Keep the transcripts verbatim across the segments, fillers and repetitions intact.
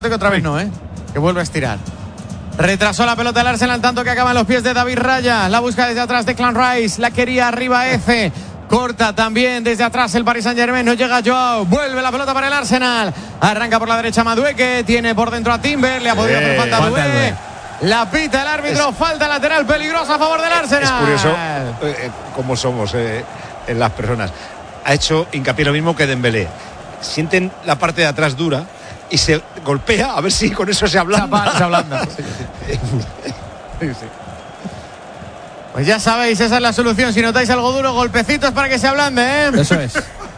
Que otra vez no, ¿eh? Que vuelve a estirar. Retrasó la pelota del Arsenal, tanto que acaba en los pies de David Raya. La busca desde atrás de Declan Rice. La quería arriba F. Corta también desde atrás el Paris Saint-Germain. No llega Joao. Vuelve la pelota para el Arsenal. Arranca por la derecha Madueke. Tiene por dentro a Timber. Le ha podido hacer falta a Madueke. La pita el árbitro. Es, falta lateral peligrosa a favor del Arsenal. Es curioso eh, cómo somos eh, en las personas. Ha hecho hincapié lo mismo que Dembélé. Sienten la parte de atrás dura y se golpea, a ver si con eso se ablanda. Se ablanda. Sí, sí. Sí, sí. Pues ya sabéis, esa es la solución. Si notáis algo duro, golpecitos para que se ablande, ¿eh? Eso es.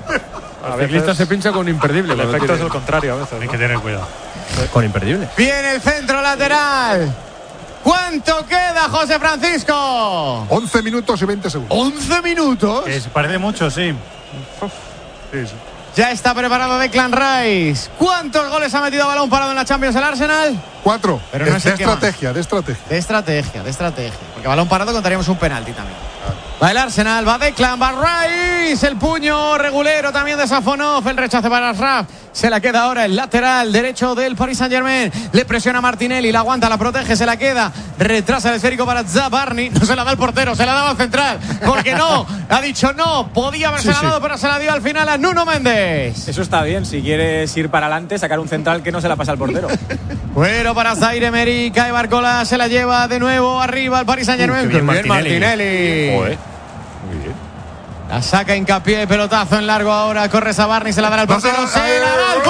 A veces ciclista se pincha con imperdible. El efecto tiene. Es el contrario a veces. Hay ¿no? que tener cuidado. Con imperdible. Viene el centro lateral. ¿Cuánto queda, José Francisco? once minutos y veinte segundos. ¿once minutos? Que parece mucho, sí. Sí, sí. Ya está preparado Declan Rice. ¿Cuántos goles ha metido a balón parado en la Champions el Arsenal? Cuatro. Pero no de, es de el que estrategia, más. de estrategia. De estrategia, de estrategia. Porque balón parado contaríamos un penalti también. Va el Arsenal, va Declan, va Rice. El puño regulero también de Safonov. El rechace para Ashraf. Se la queda ahora el lateral derecho del Paris Saint-Germain. Le presiona Martinelli, la aguanta, la protege, se la queda. Retrasa el esférico para Zabarni. No se la da el portero, se la daba al central. Porque no, ha dicho no. Podía haberse sí, dado, sí. pero se la dio al final a Nuno Méndez. Eso está bien, si quieres ir para adelante, sacar un central que no se la pasa al portero. Bueno, para Zaire Emery, cae Barcola, se la lleva de nuevo arriba al Paris Saint-Germain. Uh, bien Martinelli. Martinelli. Joder. Muy bien. La saca hincapié, pelotazo en largo ahora. Corre Zabarni, se la da al portero. Se la da al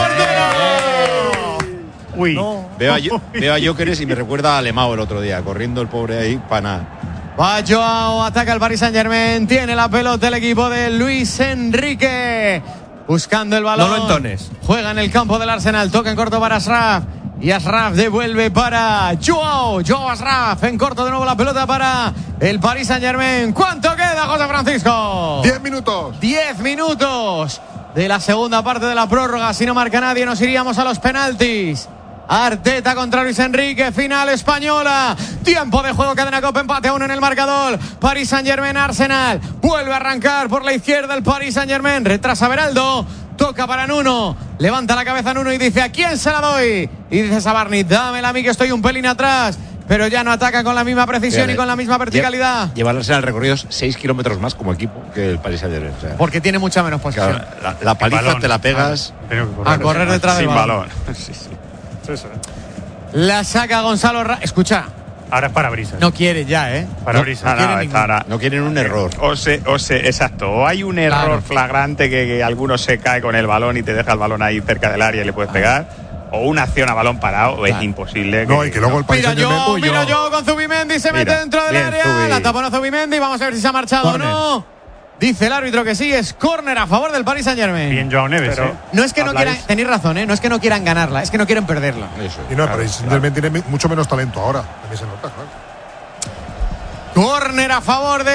portero. Uy, no. veo, a, veo a Jóqueres y me recuerda a Alemão el otro día, corriendo el pobre ahí para nada. Va Joao, ataca el Paris Saint-Germain. Tiene la pelota el equipo de Luis Enrique. Buscando el balón. No lo entones. Juega en el campo del Arsenal. Toca en corto para Ashraf. Y Ashraf devuelve para Joao. Joao Ashraf. En corto de nuevo la pelota para el Paris Saint-Germain. ¿Cuánto queda, José Francisco? Diez minutos. Diez minutos de la segunda parte de la prórroga. Si no marca nadie, nos iríamos a los penaltis. Arteta contra Luis Enrique, final española. Tiempo de juego, cadena Copa, empate a uno en el marcador. Paris Saint-Germain, Arsenal. Vuelve a arrancar por la izquierda el Paris Saint-Germain. Retrasa Beraldo. Toca para Nuno. Levanta la cabeza Nuno y dice: ¿a quién se la doy? Y dice Zabarni: dámela a mí que estoy un pelín atrás. Pero ya no ataca con la misma precisión Fíjate, y con la misma verticalidad. Lleva el Arsenal recorridos seis kilómetros más como equipo que el Paris Saint-Germain. O sea, porque tiene mucha menos posición. Claro, la, la paliza balón, te la pegas. A correr detrás del balón. balón. Sí, sí. Sí, sí. La saca Gonzalo Ra- Escucha. Ahora es parabrisas. No quiere ya, ¿eh? Parabrisas. No, no, no, quieren no, no quieren un error. O se, o se, exacto. O hay un error claro. flagrante que, que alguno se cae con el balón y te deja el balón ahí cerca del área y le puedes pegar. O una acción a balón parado. Claro. Es imposible. No, que, y que luego el Paris Mira yo, mira yo con Zubimendi. Se mete dentro del bien, área. Zubi. La tapona Zubimendi. Vamos a ver si se ha marchado o no. Dice el árbitro que sí, es córner a favor del Paris Saint-Germain. Bien Joao Neves, Pero ¿eh? No es que no quieran, tenéis razón, ¿eh? No es que no quieran ganarla, es que no quieren perderla. Eso, y no, claro, pero Saint-Germain claro. tiene mucho menos talento ahora. También se nota, claro. Córner a favor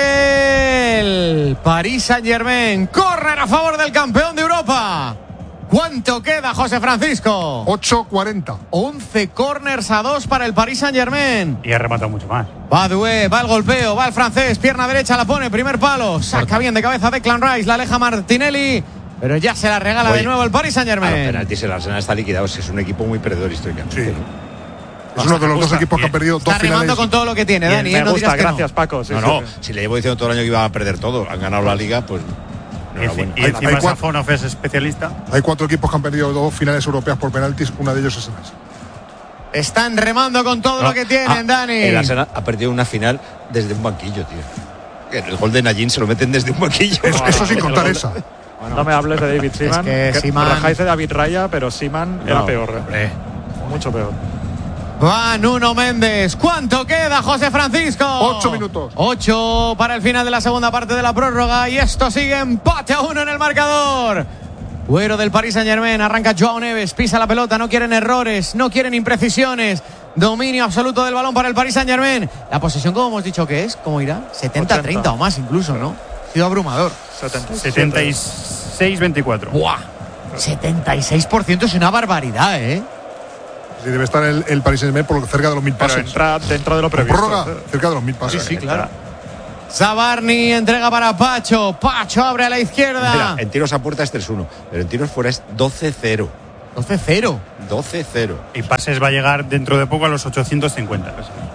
del Paris Saint-Germain. Córner a favor del campeón de Europa. ¿Cuánto queda, José Francisco? ocho cuarenta. once córners a dos para el Paris Saint-Germain. Y ha rematado mucho más. Va Doué, va el golpeo, va el francés, pierna derecha, la pone, primer palo. Saca bien de cabeza Declan Rice, la aleja Martinelli. Pero ya se la regala Oye, de nuevo el Paris Saint-Germain. A los penaltis el Arsenal está liquidado. Es un equipo muy perdedor históricamente. Sí. Es uno de los dos equipos que han perdido dos está finales. Está con todo lo que tiene, Dani. Me ¿eh? No gusta, gracias no. Paco. Sí, no, sí, no, sí. si le llevo diciendo todo el año que iba a perder todo, han ganado la liga, pues... Y, bueno. y encima hay Safonov es especialista. Hay cuatro equipos que han perdido dos finales europeas por penaltis, una de ellos es el Arsenal. Están remando con todo no, lo que tienen, ah, Dani. El Arsenal ha perdido una final desde un banquillo, tío. El gol de Najin se lo meten desde un banquillo. Es, eso sin contar esa. Bueno, no me hables de David Seaman. Es que Seaman... Rajáis de David Raya, pero Seaman no, era peor. Eh. Mucho peor. Va Nuno Méndez. ¿Cuánto queda, José Francisco? Ocho minutos. Ocho para el final de la segunda parte de la prórroga. Y esto sigue empate a uno en el marcador. Güero del Paris Saint-Germain. Arranca Joao Neves. Pisa la pelota. No quieren errores. No quieren imprecisiones. Dominio absoluto del balón para el Paris Saint-Germain. La posesión, como hemos dicho que es, ¿cómo irá? setenta a treinta o más incluso, ¿no? Ha sido abrumador. setenta y seis veinticuatro. ¡Buah! setenta y seis por ciento es una barbaridad, ¿eh? Sí, debe estar el, el Paris Saint-Germain por cerca de los mil pases. Pero entra dentro de lo previsto. Prórroga, cerca de los mil pases. Sí, sí, claro. Zabarni entrega para Pacho. Pacho abre a la izquierda. Mira, en tiros a puerta es tres uno, pero en tiros fuera es doce cero. doce cero. doce cero. Y pases va a llegar dentro de poco a los ochocientos cincuenta.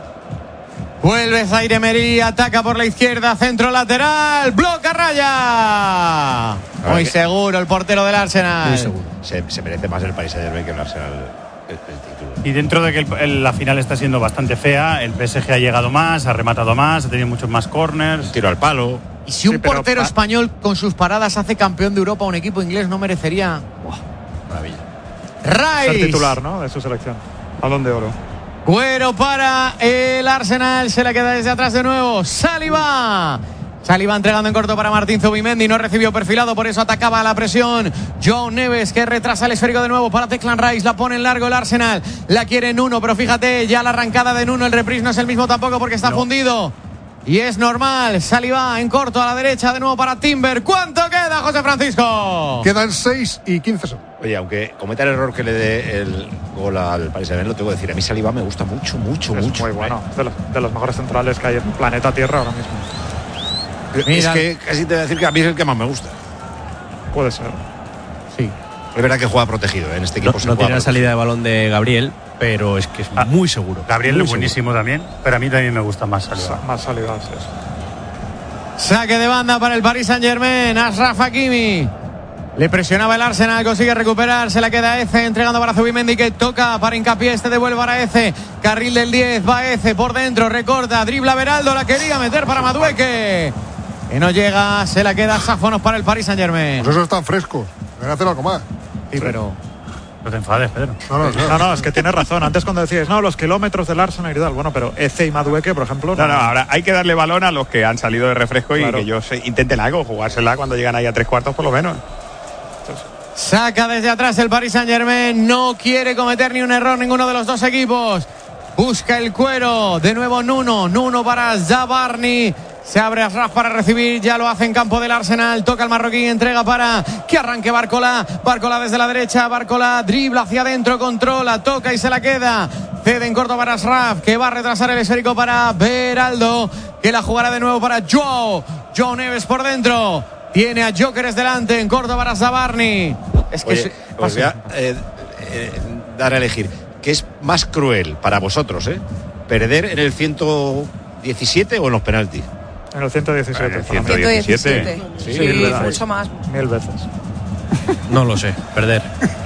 Vuelve Zaire Emery, ataca por la izquierda, centro lateral, bloca Raya. Muy seguro el portero del Arsenal. Muy seguro. Se, se merece más el Paris Saint-Germain que el Arsenal el, el título. Y dentro de que el, el, la final está siendo bastante fea, el P S G ha llegado más, ha rematado más, ha tenido muchos más corners. Tiro al palo. Y si un sí, pero, portero pa- español con sus paradas hace campeón de Europa, un equipo inglés no merecería. Buah, maravilla. Rice. Ser titular, ¿no? De su selección. Balón de oro. Cuero para el Arsenal, se la queda desde atrás de nuevo. Saliba. Saliba entregando en corto para Martín Zubimendi, no recibió perfilado, por eso atacaba a la presión. Joao Neves, que retrasa el esférico de nuevo para Declan Rice, la pone en largo el Arsenal, la quiere Nuno, pero fíjate, ya la arrancada de Nuno, el reprise no es el mismo tampoco porque está no. fundido. Y es normal, Saliba en corto a la derecha de nuevo para Timber. ¿Cuánto queda, José Francisco? Quedan seis y quince segundos. Oye, aunque cometa el error que le dé el gol al Paris Saint-Germain, lo tengo que decir, a mí Saliba me gusta mucho, mucho, es mucho. muy bueno, ¿eh? de los, de los mejores centrales que hay en el planeta Tierra ahora mismo. Mira. Es que casi te voy a decir que a mí es el que más me gusta. Puede ser. Sí. Es verdad que juega protegido, ¿eh? En este equipo no, se no juega tiene la salida de balón de Gabriel, pero es que es ah, muy seguro. Gabriel muy es buenísimo seguro. también, pero a mí también me gusta más Saliba. Más Saliba, sí. Saque de banda para el Paris Saint-Germain. Achraf Hakimi. Le presionaba el Arsenal, consigue recuperar, se la queda Eze, entregando para Zubimendi, que toca para Hincapié, este devuelve para Eze, carril del diez, va Eze por dentro, recorta, dribla Beraldo, la quería meter para Madueque, que no llega, se la queda Sáfonos para el Paris Saint-Germain. Pues esos están frescos, deben hacer algo más. Sí, pero... No te enfades, Pedro. No, no, no. no, no, es que tienes razón. Antes cuando decías, no, los kilómetros del Arsenal y tal, bueno, pero Eze y Madueke, por ejemplo... No, no, ahora hay que darle balón a los que han salido de refresco claro. y que ellos intenten algo, jugársela cuando llegan ahí a tres cuartos por lo menos. Entonces, saca desde atrás el Paris Saint-Germain, no quiere cometer ni un error ninguno de los dos equipos. Busca el cuero, de nuevo Nuno, Nuno para Zabarni. Se abre Achraf para recibir, ya lo hace en campo del Arsenal, toca el marroquí, entrega para que arranque Barcola, Barcola desde la derecha, Barcola dribla hacia adentro, controla, toca y se la queda, cede en corto para Achraf, que va a retrasar el esférico para Beraldo, que la jugará de nuevo para Joao, Joao Neves por dentro, tiene a Gyökeres delante, en corto para Zabarni. Es que Oye, es... os voy a eh, eh, dar a elegir, ¿qué es más cruel para vosotros, eh? ¿Perder en el ciento diecisiete o en los penaltis? en el ciento diecisiete. En el ciento diecisiete. Sí, sí, mil mucho veces. más. Mil veces. No lo sé, perder.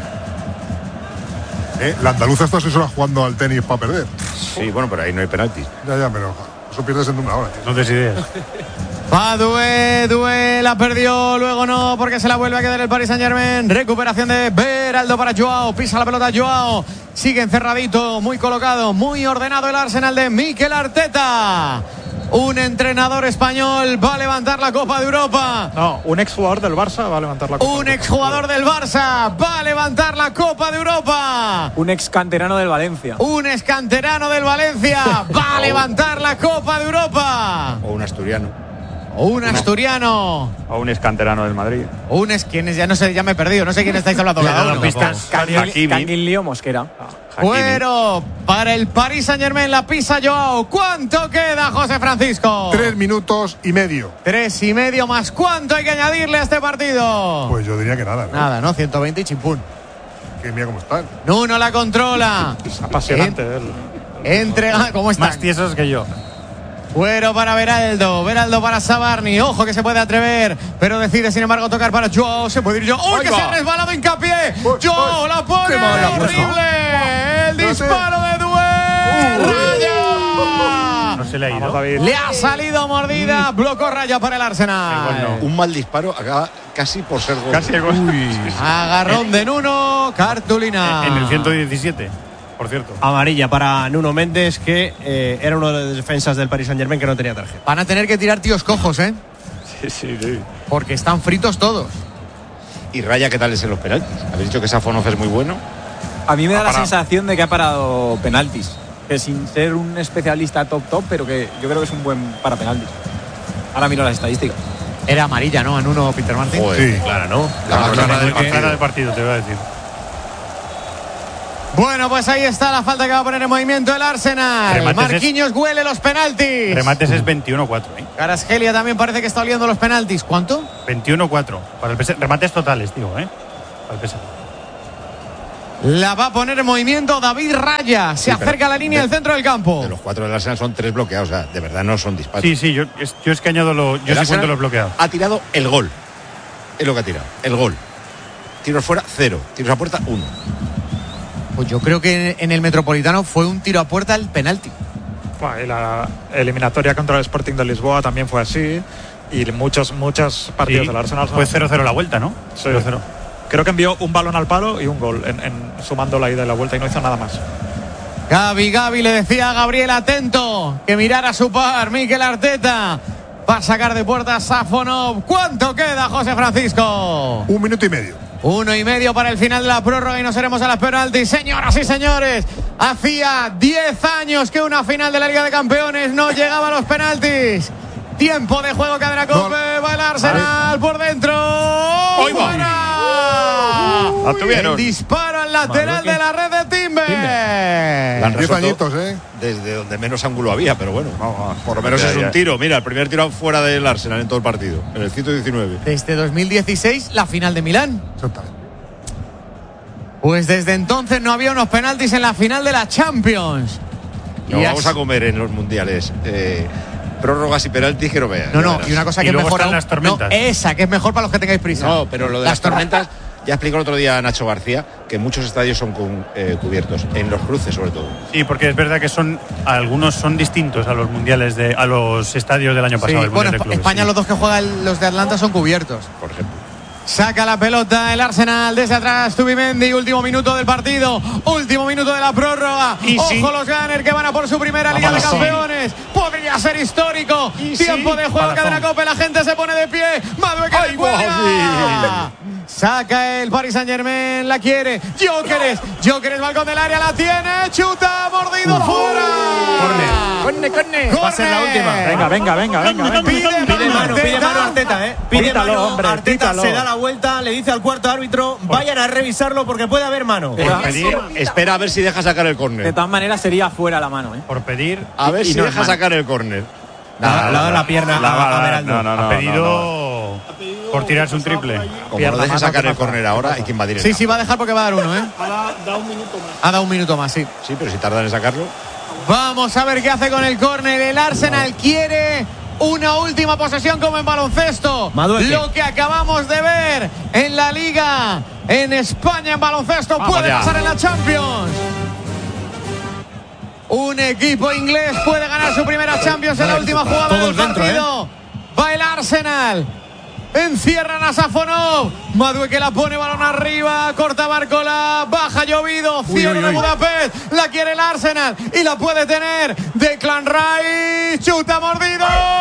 ¿Eh? La andaluza está seis horas jugando al tenis para perder. Sí, bueno, pero ahí no hay penaltis. Ya, ya, pero eso pierdes en una hora. Tío. No des ideas. Va Doué, Doué la perdió, luego no, porque se la vuelve a quedar el Paris Saint-Germain. Recuperación de Beraldo para Joao, pisa la pelota Joao, sigue encerradito, muy colocado, muy ordenado el Arsenal de Mikel Arteta. Un entrenador español va a levantar la Copa de Europa. No, un exjugador del Barça va a levantar la Copa. Un exjugador del Barça va a levantar la Copa de Europa. Un ex canterano del Valencia. Un ex canterano del Valencia va a levantar la Copa de Europa. O un asturiano. O un asturiano. O un escanterano del Madrid. O un es quien es, ya no sé, ya me he perdido, no sé quién estáis hablando cada uno. Canguilío Mosquera. Fuero para el Paris Saint-Germain, la pisa Joao. ¿Cuánto queda, José Francisco? Tres minutos y medio. Tres y medio más. ¿Cuánto hay que añadirle a este partido? Pues yo diría que nada, ¿no? Nada, ¿no? ciento veinte y chimpún. Que mira cómo están. Nuno la controla. Es apasionante. En, él. entrega, ¿cómo están? Más tiesos que yo. Fuero para Beraldo, Beraldo para Zabarni, ojo que se puede atrever, pero decide sin embargo tocar para Joao, se puede ir Joao, ¡uy, que se ha resbalado Hincapié! Joao la pone, horrible, el disparo de Doué, Raya, No se le ha ido. le ha salido mordida, bloco Raya para el Arsenal. Un mal disparo acaba casi por ser gol. Casi el gol. Agarrón de Nuno, cartulina. En el ciento diecisiete. Por cierto. Amarilla para Nuno Méndez, que eh, era uno de los defensas del Paris Saint-Germain que no tenía tarjeta. Van a tener que tirar tíos cojos, ¿eh? Sí, sí, sí. Porque están fritos todos. ¿Y Raya qué tal es en los penaltis? Habéis dicho que Sáfonov es muy bueno. A mí me da Ha la parado. sensación de que ha parado penaltis. Que sin ser un especialista top top, pero que yo creo que es un buen para penaltis. Ahora miro las estadísticas. Era amarilla, ¿no? En uno, Peter Martin. Joder. Sí. Clara, ¿no? La más clara del Cara partido. de partido, te voy a decir. Bueno, pues ahí está la falta que va a poner en movimiento el Arsenal. Remates Marquinhos huele los penaltis. Remates es veintiuno cuatro. ¿eh? Kvaratskhelia también parece que está oliendo los penaltis. ¿Cuánto? veintiuno cuatro. Para el P S G. Remates totales, digo, ¿eh? Para el P S G. La va a poner en movimiento David Raya. Se sí, acerca a la línea del centro del campo. De los cuatro del Arsenal son tres bloqueados. O sea, de verdad no son disparos. Sí, sí, yo es, yo es que añado lo, yo sí cuento los bloqueados. Ha tirado el gol. Es lo que ha tirado. El gol. Tiros fuera, cero. Tiros a puerta, uno. Pues yo creo que en el Metropolitano fue un tiro a puerta el penalti. Bueno, y la eliminatoria contra el Sporting de Lisboa también fue así. Y muchos, muchos partidos sí, del Arsenal. Fue cero cero la vuelta, ¿no? Sí. cero cero. Creo que envió un balón al palo y un gol, en, en, sumando la ida y la vuelta, y no hizo nada más. Gaby, Gaby le decía a Gabriel atento que mirara a su par. Mikel Arteta va a sacar de puerta a Safonov. ¿Cuánto queda, José Francisco? Un minuto y medio. Uno y medio para el final de la prórroga y nos iremos a las penaltis. Señoras y señores, hacía diez años que una final de la Liga de Campeones no llegaba a los penaltis. Tiempo de juego, Cadena Cope, no. Va el Arsenal por dentro. ¡Hoy va! El disparo al lateral de la red de Timber. Diez añitos, ¿eh? Desde donde menos ángulo había, pero bueno, por lo menos ya, es un ya. tiro. Mira, el primer tiro fuera del Arsenal en todo el partido, en el ciento diecinueve. Desde dos mil dieciséis, la final de Milán. Exactamente. Pues desde entonces no había unos penaltis en la final de la Champions. No, vamos a comer en los mundiales. Eh, prórrogas y penaltis que no vean. No, no, y una cosa y que es mejor aún, las tormentas. No, esa que es mejor para los que tengáis prisa. No, pero lo de las, las tormentas, ya explicó el otro día Nacho García que muchos estadios son con, eh, cubiertos, en los cruces sobre todo. Sí, porque es verdad que son algunos son distintos a los mundiales de a los estadios del año pasado. Sí, bueno, de clubes, España sí. Los dos que juegan los de Atlanta son cubiertos. Por ejemplo. Saca la pelota el Arsenal desde atrás. Zubimendi, último minuto del partido, último minuto de la prórroga. Y Ojo sí. Los Gunners que van a por su primera Liga de Campeones. Podría ser histórico. Y Tiempo sí. de juego, Cadena Cope. La gente se pone de pie. Madueque de cuelga. Saca el Paris Saint-Germain, la quiere. Gyökeres, Gyökeres, balcón del área, la tiene. Chuta, mordido uh. fuera. Corne, corne, corne. Va a ser la última. Venga, venga, venga, venga. Pide, pide mano, pide mano Arteta, ¿eh? Pide pítalo, mano, hombre, Arteta pítalo. Se da la vuelta, le dice al cuarto árbitro, vayan a revisarlo porque puede haber mano. Por pedir, espera a ver si deja sacar el córner. De todas maneras sería fuera la mano, ¿eh? Por pedir. A ver si no deja sacar el córner. Le ha dado la pierna la, a, a Beraldo. No, no, no, ha pedido no, no. por tirarse un triple. Como pierna, no deje sacar el córner ahora, hay quien va a directo. Sí, sí, va a dejar porque va a dar uno, ¿eh? Ha dado un minuto más. Ha dado un minuto más, sí. Sí, pero si tardan en sacarlo. Vamos a ver qué hace con el córner. El Arsenal no. quiere una última posesión como en baloncesto. Madueque. Lo que acabamos de ver en la Liga, en España en baloncesto, Vamos puede ya. pasar en la Champions. Un equipo inglés puede ganar su primera Champions en la última jugada del partido. ¿eh? Va el Arsenal. Encierran a Safonov. Madueque la pone, balón arriba. Corta Barcola. Baja Llovido. Cierre de Budapest. La quiere el Arsenal. Y la puede tener Declan Rice. Chuta mordido.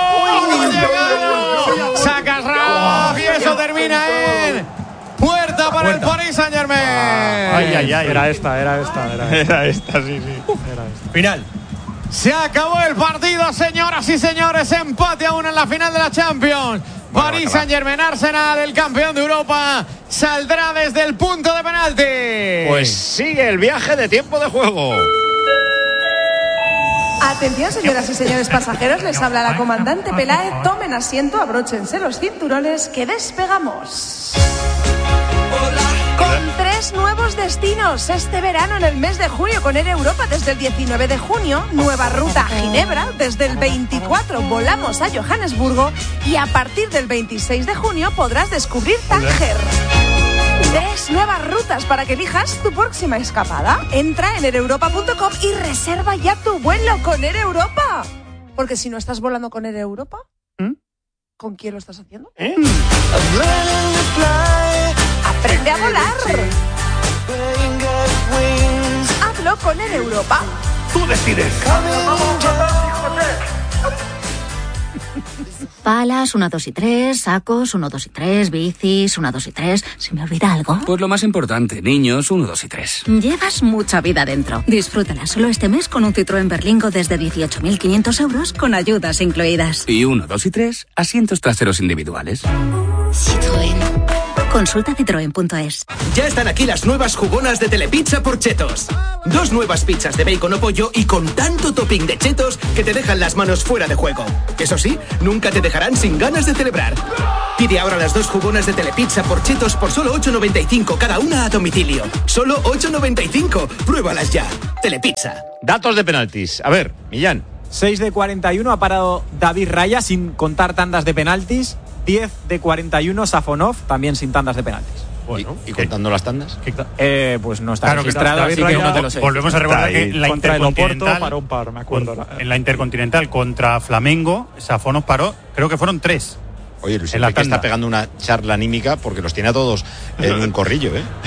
No Sacas Raf. Y eso termina en puerta para puerta. El Paris Saint-Germain. Ay, ay, ay. Era esta, era esta. Era esta, era esta sí, sí. Era esta. Final. Se acabó el partido, señoras y señores. Empate aún en la final de la Champions. Bueno, Paris Saint-Germain, Arsenal, el campeón de Europa, saldrá desde el punto de penalti. Pues sigue el viaje de tiempo de juego. Atención, señoras y señores pasajeros, les habla la comandante Peláez. Tomen asiento, abróchense los cinturones, que despegamos. Con tres nuevos destinos este verano en el mes de junio con Air Europa desde el diecinueve de junio, nueva ruta a Ginebra, desde el veinticuatro volamos a Johannesburgo y a partir del veintiséis de junio podrás descubrir Tánger. Tres nuevas rutas para que elijas tu próxima escapada. Entra en air europa punto com y reserva ya tu vuelo con Air Europa. Porque si no estás volando con Air Europa, ¿Mm? ¿con quién lo estás haciendo? ¿Eh? Aprende a volar. Hazlo con Air Europa. Tú decides. Palas, uno, dos y tres, sacos, uno, dos y tres, bicis, uno, dos y tres. ¿Se me olvida algo? Pues lo más importante, niños, uno, dos y tres. Llevas mucha vida dentro. Disfrútala solo este mes con un Citroën Berlingo desde dieciocho mil quinientos euros con ayudas incluidas. Y uno, dos y tres, asientos traseros individuales. Citroën. Consulta citroen punto es. Ya están aquí las nuevas jugonas de Telepizza por Chetos. Dos nuevas pizzas de bacon o pollo y con tanto topping de chetos que te dejan las manos fuera de juego. Eso sí, nunca te dejarán sin ganas de celebrar. Pide ahora las dos jugonas de Telepizza por Chetos por solo ocho noventa y cinco cada una a domicilio. Solo ocho noventa y cinco. Pruébalas ya. Telepizza. Datos de penaltis. A ver, Millán. seis de cuarenta y uno ha parado David Raya sin contar tandas de penaltis. diez de cuarenta y uno Safonov, también sin tandas de penaltis. Bueno, ¿Y, y contando las tandas? Eh, pues no está Claro que registrado, está, así David que Raya, no te lo sé. volvemos a recordar que la contra el Intercontinental Oporto paró un par, me acuerdo. con- en la Intercontinental contra Flamengo, Safonov paró, creo que fueron tres. Oye, Luis En la Enrique está tanda. pegando una charla anímica porque los tiene a todos en un corrillo, ¿eh?